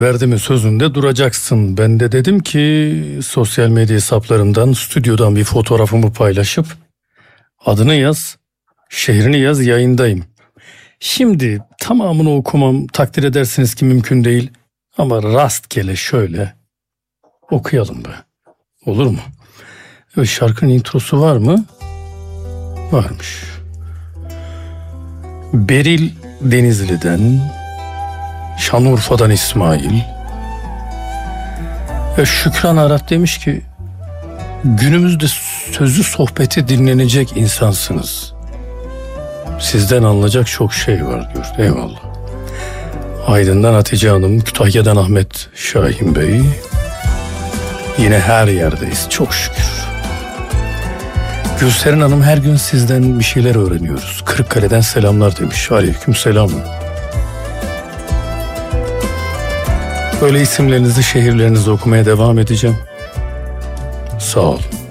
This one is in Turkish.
Verdiğimin sözünde duracaksın. Ben de dedim ki sosyal medya hesaplarımdan, stüdyodan bir fotoğrafımı paylaşıp adını yaz, şehrini yaz, yayındayım. Şimdi tamamını okumam takdir edersiniz ki mümkün değil. Ama rastgele şöyle okuyalım be. Olur mu? Şarkının introsu var mı? Varmış. Beril Denizli'den, Şanlıurfa'dan İsmail. Şükran Arap demiş ki günümüzde sözlü sohbeti dinlenecek insansınız. Sizden alınacak çok şey var diyor. Eyvallah. Aydın'dan Hatice Hanım, Kütahya'dan Ahmet Şahin Bey. Yine her yerdeyiz çok şükür. Gülseren Hanım, her gün sizden bir şeyler öğreniyoruz. Kırıkkale'den selamlar demiş. Aleyküm selam. Böyle isimlerinizi, şehirlerinizi okumaya devam edeceğim. Sağ olun.